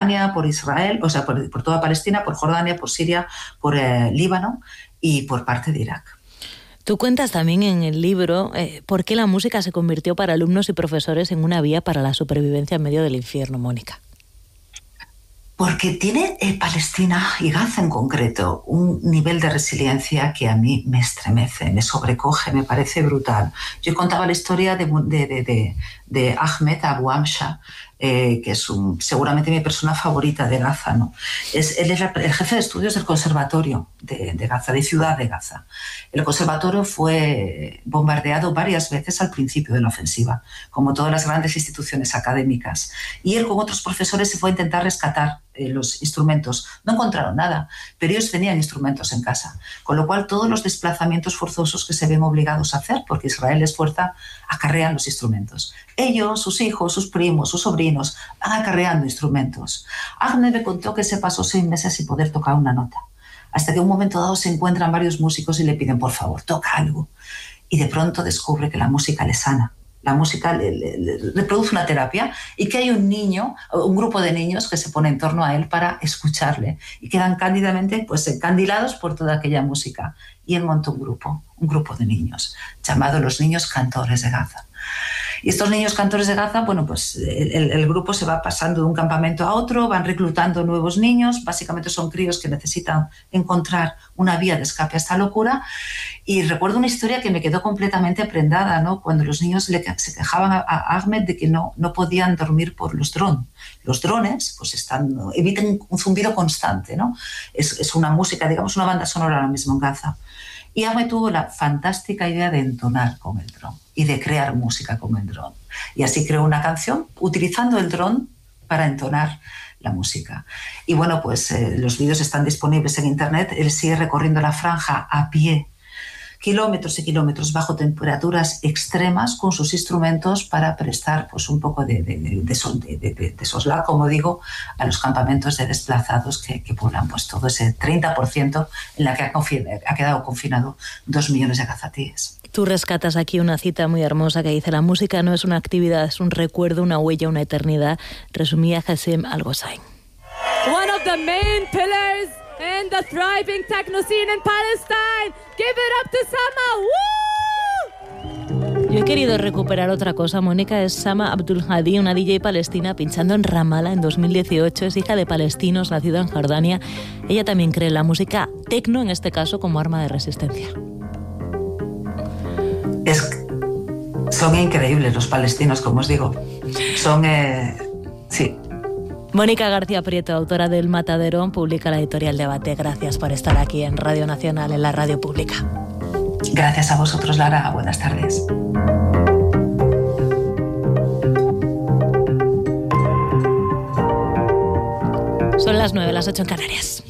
Jordania, por Israel, o sea, por toda Palestina, por Jordania, por Siria, por Líbano y por parte de Irak. Tú cuentas también en el libro por qué la música se convirtió para alumnos y profesores en una vía para la supervivencia en medio del infierno, Mónica. Porque tiene Palestina y Gaza en concreto un nivel de resiliencia que a mí me estremece, me sobrecoge, me parece brutal. Yo contaba la historia de Ahmed Abu Amsha, que es seguramente mi persona favorita de Gaza, ¿no? Él es el jefe de estudios del conservatorio de Gaza, de Ciudad de Gaza. El conservatorio fue bombardeado varias veces al principio de la ofensiva, como todas las grandes instituciones académicas. Y él con otros profesores se fue a intentar rescatar los instrumentos. No encontraron nada, pero ellos tenían instrumentos en casa, con lo cual todos los desplazamientos forzosos que se ven obligados a hacer, porque Israel les fuerza, acarrean los instrumentos. Ellos, sus hijos, sus primos, sus sobrinos, van acarreando instrumentos. Ahmed me contó que se pasó 6 meses sin poder tocar una nota, hasta que en un momento dado se encuentran varios músicos y le piden, por favor, toca algo. Y de pronto descubre que la música le sana. La música le produce una terapia y que hay un grupo de niños que se pone en torno a él para escucharle y quedan cándidamente encandilados por toda aquella música. Y él montó un grupo de niños llamado los Niños Cantores de Gaza. Y estos niños cantores de Gaza, bueno, pues el grupo se va pasando de un campamento a otro, van reclutando nuevos niños, básicamente son críos que necesitan encontrar una vía de escape a esta locura. Y recuerdo una historia que me quedó completamente prendada, ¿no? Cuando los niños se quejaban a Ahmed de que no podían dormir por los drones. Los drones pues emiten un zumbido constante, ¿no? Es una música, digamos, una banda sonora ahora mismo en Gaza. Y Ahmed tuvo la fantástica idea de entonar con el dron y de crear música con el dron. Y así creó una canción utilizando el dron para entonar la música. Y bueno, pues los vídeos están disponibles en internet. Él sigue recorriendo la franja a pie, kilómetros y kilómetros bajo temperaturas extremas con sus instrumentos para prestar pues un poco de soslar, como digo, a los campamentos de desplazados que poblan pues todo ese 30% en la que ha quedado confinado 2 millones de gazatíes. Tú rescatas aquí una cita muy hermosa que dice: la música no es una actividad, es un recuerdo, una huella, una eternidad, resumía Hassem Al-Ghossain. One of the main pillars in the thriving techno scene in Palestine. Give it up to Sama. ¡Woo! Yo he querido recuperar otra cosa, Mónica. Es Sama Abdul Hadi, una DJ palestina pinchando en Ramallah en 2018. Es hija de palestinos, nacida en Jordania. Ella también cree en la música techno, en este caso, como arma de resistencia. Son increíbles los palestinos, como os digo. Sí. Mónica García Prieto, autora del Matadero, publica la editorial Debate. Gracias por estar aquí en Radio Nacional, en la radio pública. Gracias a vosotros, Lara. Buenas tardes. Son las 9, las 8 en Canarias.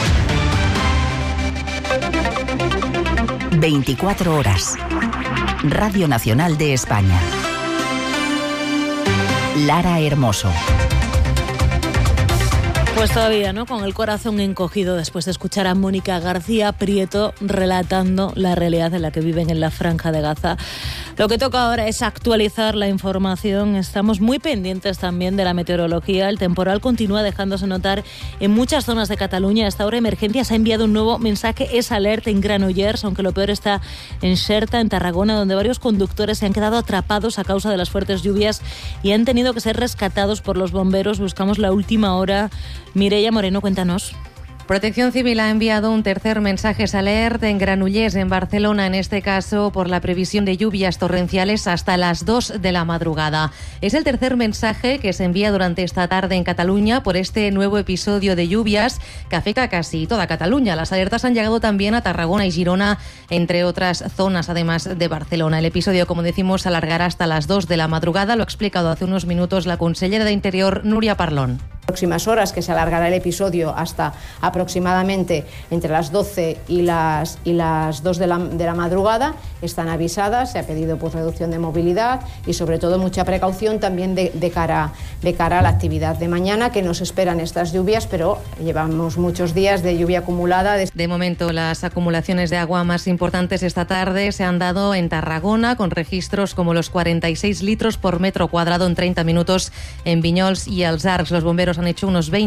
24 horas. Radio Nacional de España. Lara Hermoso. Pues todavía, ¿no? Con el corazón encogido después de escuchar a Mónica García Prieto relatando la realidad en la que viven en la Franja de Gaza. Lo que toca ahora es actualizar la información. Estamos muy pendientes también de la meteorología. El temporal continúa dejándose notar en muchas zonas de Cataluña. Hasta ahora Emergencias ha enviado un nuevo mensaje, es alerta en Granollers, aunque lo peor está en Xerta, en Tarragona, donde varios conductores se han quedado atrapados a causa de las fuertes lluvias y han tenido que ser rescatados por los bomberos. Buscamos la última hora. Mireia Moreno, cuéntanos. Protección Civil ha enviado un tercer mensaje alerta en Granollers, en Barcelona, en este caso por la previsión de lluvias torrenciales hasta las 2 de la madrugada. Es el tercer mensaje que se envía durante esta tarde en Cataluña por este nuevo episodio de lluvias que afecta a casi toda Cataluña. Las alertas han llegado también a Tarragona y Girona, entre otras zonas, además de Barcelona. El episodio, como decimos, se alargará hasta las 2 de la madrugada. Lo ha explicado hace unos minutos la consellera de Interior, Núria Parlón. Próximas horas, que se alargará el episodio hasta aproximadamente entre las 12 y las 2 de la madrugada, están avisadas. Se ha pedido pues reducción de movilidad y sobre todo mucha precaución también de cara a la actividad de mañana, que nos esperan estas lluvias, pero llevamos muchos días de lluvia acumulada. De momento, las acumulaciones de agua más importantes esta tarde se han dado en Tarragona, con registros como los 46 litros por metro cuadrado en 30 minutos en Vinyols y els Arcs. Los bomberos han hecho unos 20